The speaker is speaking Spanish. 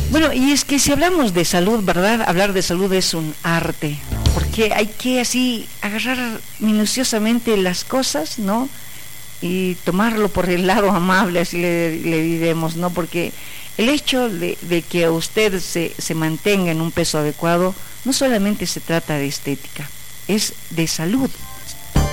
Bueno, y es que si hablamos de salud, ¿verdad? Hablar de salud es un arte, porque hay que así agarrar minuciosamente las cosas, ¿no? Y tomarlo por el lado amable, así le diremos, ¿no? Porque el hecho de que usted se mantenga en un peso adecuado, no solamente se trata de estética, es de salud.